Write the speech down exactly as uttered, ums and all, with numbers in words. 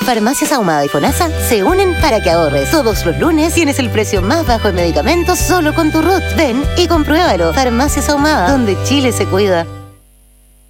Farmacias Ahumada y FONASA se unen para que ahorres. Todos los lunes tienes el precio más bajo en medicamentos solo con tu R U T. Ven y compruébalo. Farmacias Ahumada, donde Chile se cuida.